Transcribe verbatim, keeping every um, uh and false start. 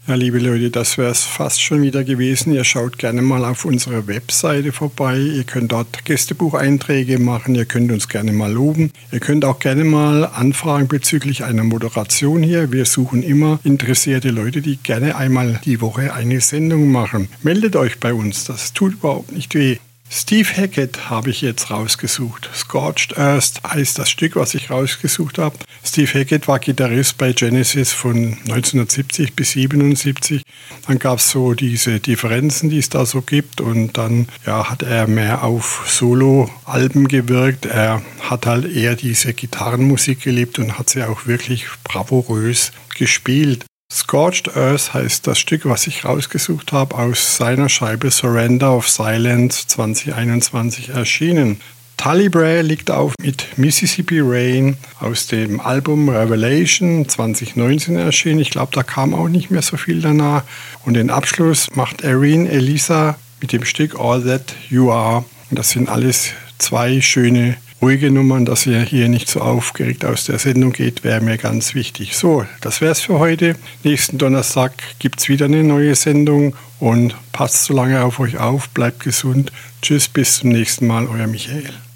Ja, liebe Leute, das wäre es fast schon wieder gewesen. Ihr schaut gerne mal auf unserer Webseite vorbei. Ihr könnt dort Gästebucheinträge machen. Ihr könnt uns gerne mal loben. Ihr könnt auch gerne mal anfragen bezüglich einer Moderation hier. Wir suchen immer interessierte Leute, die gerne einmal die Woche eine Sendung machen. Meldet euch bei uns. Das tut überhaupt nicht weh. Steve Hackett habe ich jetzt rausgesucht. Scorched Earth heißt das Stück, was ich rausgesucht habe. Steve Hackett war Gitarrist bei Genesis von neunzehnhundertsiebzig bis siebenundsiebzig. Dann gab es so diese Differenzen, die es da so gibt. Und dann ja, hat er mehr auf Solo-Alben gewirkt. Er hat halt eher diese Gitarrenmusik gelebt und hat sie auch wirklich bravourös gespielt. Scorched Earth heißt das Stück, was ich rausgesucht habe, aus seiner Scheibe Surrender of Silence zwanzig einundzwanzig erschienen. Tully Bray liegt auf mit Mississippi Rain aus dem Album Revelation zwanzig neunzehn erschienen. Ich glaube, da kam auch nicht mehr so viel danach. Und den Abschluss macht Erin Elisa mit dem Stück All That You Are. Und das sind alles zwei schöne ruhige Nummern, dass ihr hier nicht so aufgeregt aus der Sendung geht, wäre mir ganz wichtig. So, das wäre es für heute. Nächsten Donnerstag gibt es wieder eine neue Sendung und passt so lange auf euch auf, bleibt gesund. Tschüss, bis zum nächsten Mal, euer Michael.